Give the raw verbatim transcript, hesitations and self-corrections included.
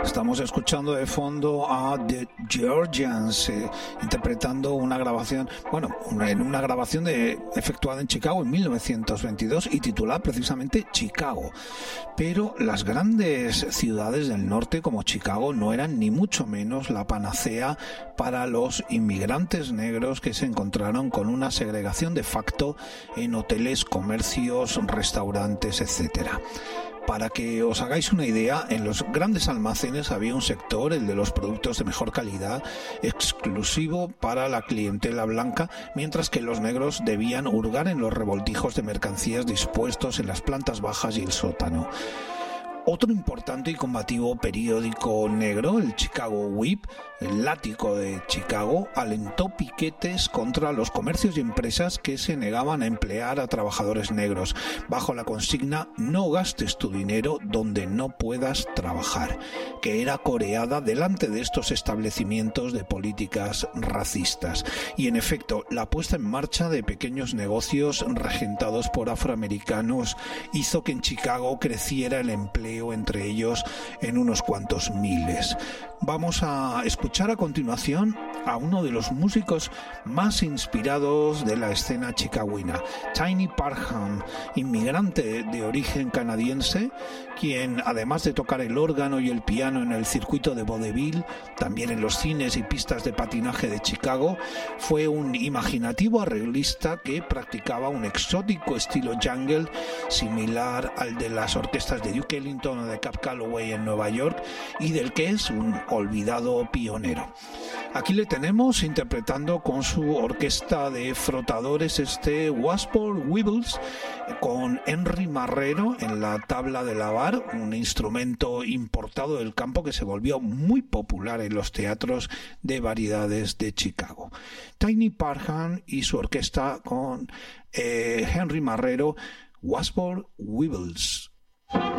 Estamos escuchando de fondo a The Georgians eh, interpretando una grabación, bueno, una, en una grabación de, efectuada en Chicago en mil novecientos veintidós y titulada precisamente Chicago. Pero las grandes ciudades del norte como Chicago no eran ni mucho menos la panacea para los inmigrantes negros que se encontraron con una segregación de facto en hoteles, comercios, restaurantes, etcétera. Para que os hagáis una idea, en los grandes almacenes había un sector, el de los productos de mejor calidad, exclusivo para la clientela blanca, mientras que los negros debían hurgar en los revoltijos de mercancías dispuestos en las plantas bajas y el sótano. Otro importante y combativo periódico negro, el Chicago Whip, el Látigo de Chicago, alentó piquetes contra los comercios y empresas que se negaban a emplear a trabajadores negros, bajo la consigna "no gastes tu dinero donde no puedas trabajar", que era coreada delante de estos establecimientos de políticas racistas. Y en efecto, la puesta en marcha de pequeños negocios regentados por afroamericanos hizo que en Chicago creciera el empleo entre ellos en unos cuantos miles. Vamos a escuchar a continuación a uno de los músicos más inspirados de la escena chicagüina, Tiny Parham, inmigrante de origen canadiense, quien además de tocar el órgano y el piano en el circuito de vodevil, también en los cines y pistas de patinaje de Chicago, fue un imaginativo arreglista que practicaba un exótico estilo jungle similar al de las orquestas de Duke Ellington o de Cab Calloway en Nueva York, y del que es un olvidado pionero. Aquí le tenemos interpretando con su orquesta de frotadores este Washboard Weebles, con Henry Marrero en la tabla de lavar, un instrumento importado del campo que se volvió muy popular en los teatros de variedades de Chicago. Tiny Parham y su orquesta con eh, Henry Marrero, Washboard Weebles.